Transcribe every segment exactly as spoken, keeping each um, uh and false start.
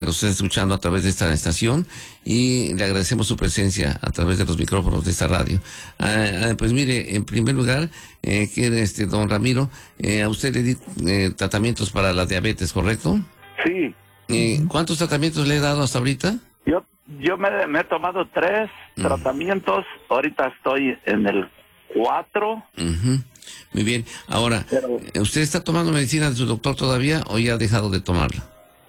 nos está escuchando a través de esta estación y le agradecemos su presencia a través de los micrófonos de esta radio. Ah, ah, pues mire, en primer lugar, eh, que este don Ramiro, eh, a usted le di eh, tratamientos para la diabetes, ¿correcto? Sí. Eh, ¿Cuántos tratamientos le he dado hasta ahorita? Yo yo me, me he tomado tres mm. tratamientos, ahorita estoy en el cuatro. Uh-huh. Muy bien. Ahora, Pero, ¿usted está tomando medicina de su doctor todavía o ya ha dejado de tomarla?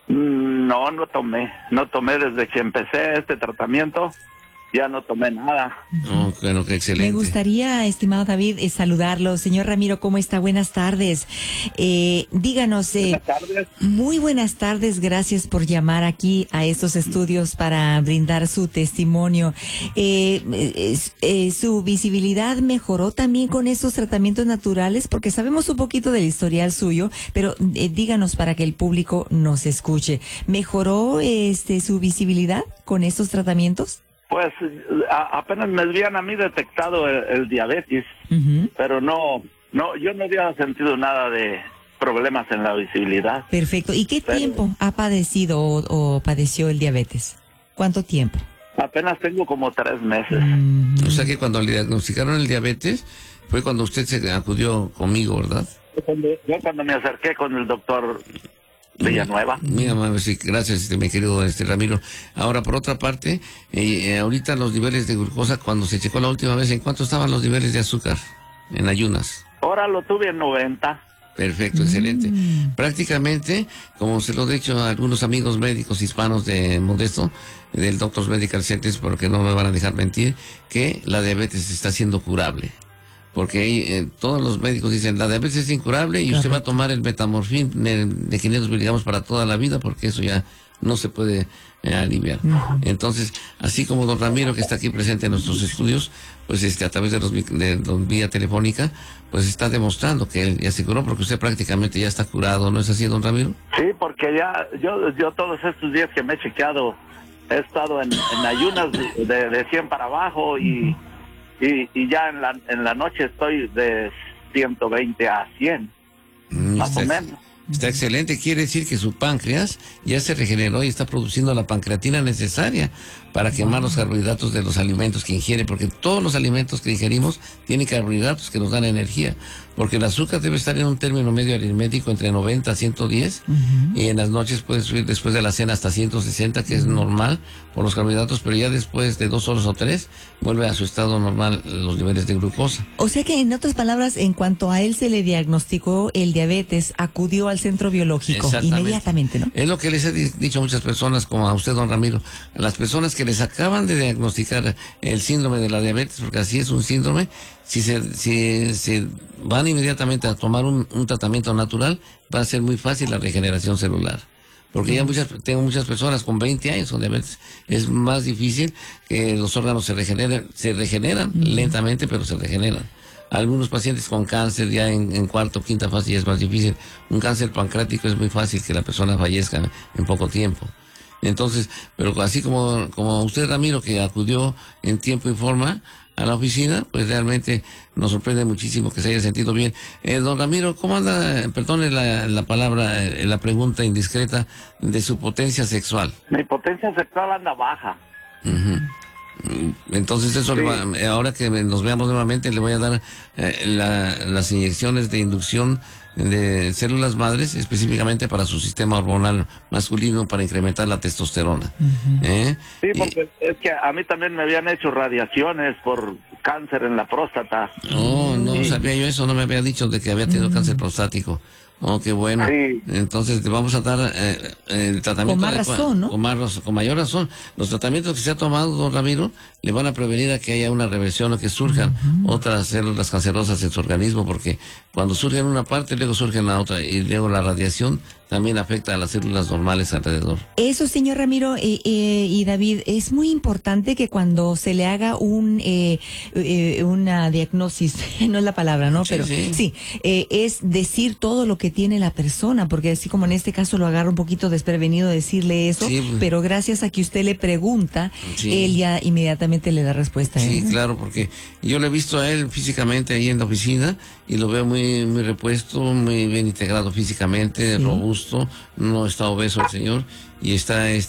No, no tomé. No tomé desde que empecé este tratamiento. Ya no tomé nada. Oh, bueno, qué excelente. Me gustaría, estimado David, eh, saludarlo. Señor Ramiro, ¿cómo está? Buenas tardes. Eh, díganos. Eh, buenas tardes. Muy buenas tardes. Gracias por llamar aquí a estos estudios para brindar su testimonio. Eh, eh, eh, ¿Su visibilidad mejoró también con estos tratamientos naturales? Porque sabemos un poquito del historial suyo, pero eh, díganos para que el público nos escuche. ¿Mejoró este su visibilidad con estos tratamientos? Pues a, apenas me habían a mí detectado el, el diabetes, uh-huh. pero no, no, yo no había sentido nada de problemas en la visibilidad. Perfecto. ¿Y qué pero, tiempo ha padecido o, o padeció el diabetes? ¿Cuánto tiempo? Apenas tengo como tres meses. Uh-huh. O sea que cuando le diagnosticaron el diabetes fue cuando usted se acudió conmigo, ¿verdad? Cuando, yo cuando me acerqué con el doctor Villanueva. Mira, sí, gracias, este, mi querido este Ramiro. Ahora, por otra parte, eh, eh, ahorita los niveles de glucosa, cuando se checó la última vez, ¿en cuánto estaban los niveles de azúcar en ayunas? Ahora lo tuve en noventa. Perfecto, excelente. Mm. Prácticamente, como se lo he dicho a algunos amigos médicos hispanos de Modesto, del Doctors Medical Centers, porque no me van a dejar mentir, que la diabetes está siendo curable. Porque eh, todos los médicos dicen, la diabetes es incurable y Ajá. usted va a tomar el metamorfín de, de quinientos miligramos para toda la vida, porque eso ya no se puede eh, aliviar. Ajá. Entonces, así como don Ramiro, que está aquí presente en nuestros estudios, pues este a través de los de, de vía telefónica, pues está demostrando que él ya se curó, porque usted prácticamente ya está curado, ¿no es así, don Ramiro? Sí, porque ya yo, yo todos estos días que me he chequeado, he estado en, en ayunas de, de cien para abajo y... Y, y ya en la en la noche estoy de ciento veinte a cien, mm, más o menos. Está excelente, quiere decir que su páncreas ya se regeneró y está produciendo la pancreatina necesaria para quemar los carbohidratos de los alimentos que ingiere, porque todos los alimentos que ingerimos tienen carbohidratos que nos dan energía, porque el azúcar debe estar en un término medio aritmético entre noventa a ciento diez, uh-huh. y en las noches puede subir después de la cena hasta ciento sesenta, que es normal por los carbohidratos, pero ya después de dos horas o tres vuelve a su estado normal los niveles de glucosa. O sea que, en otras palabras, en cuanto a él se le diagnosticó el diabetes, acudió al centro biológico inmediatamente, ¿no? Es lo que les he dicho a muchas personas, como a usted, don Ramiro, a las personas que les acaban de diagnosticar el síndrome de la diabetes, porque así es un síndrome, si se, si se van inmediatamente a tomar un, un tratamiento natural, va a ser muy fácil la regeneración celular. Porque ya muchas, tengo muchas personas con veinte años con diabetes. Es más difícil que los órganos se regeneren, se regeneran uh-huh. lentamente, pero se regeneran. Algunos pacientes con cáncer ya en, en cuarta o quinta fase ya es más difícil. Un cáncer pancreático es muy fácil que la persona fallezca en poco tiempo. Entonces, pero así como, como usted, Ramiro, que acudió en tiempo y forma a la oficina, pues realmente nos sorprende muchísimo que se haya sentido bien. Eh, don Ramiro, ¿cómo anda, perdone la, la palabra, eh, la pregunta indiscreta, de su potencia sexual? Mi potencia sexual anda baja. Uh-huh. Entonces eso, sí. le va, ahora que nos veamos nuevamente, le voy a dar eh, la, las inyecciones de inducción de células madres específicamente para su sistema hormonal masculino, para incrementar la testosterona. Uh-huh. ¿Eh? Sí, porque y, es que a mí también me habían hecho radiaciones por cáncer en la próstata. Oh, no sí. sabía yo eso, no me había dicho de que había tenido uh-huh. cáncer prostático. Oh, qué bueno. Sí. Entonces te vamos a dar eh, el tratamiento. Con más razón, ¿no? Con, más, con mayor razón. Los tratamientos que se ha tomado, don Ramiro, le van a prevenir a que haya una reversión o que surjan uh-huh. otras células cancerosas en su organismo, porque cuando surge en una parte, luego surge en la otra, y luego la radiación también afecta a las células normales alrededor. Eso, señor Ramiro, eh, eh, y David, es muy importante que cuando se le haga un eh, eh, una diagnosis, no es la palabra, ¿no? Sí, pero sí, sí eh, es decir todo lo que tiene la persona, porque así como en este caso lo agarra un poquito desprevenido decirle eso, sí, pues, pero gracias a que usted le pregunta, sí. él ya inmediatamente le da respuesta. Sí, ¿eh? claro, porque yo lo he visto a él físicamente ahí en la oficina y lo veo muy, muy repuesto, muy bien integrado físicamente, sí. robusto, no está obeso el señor y está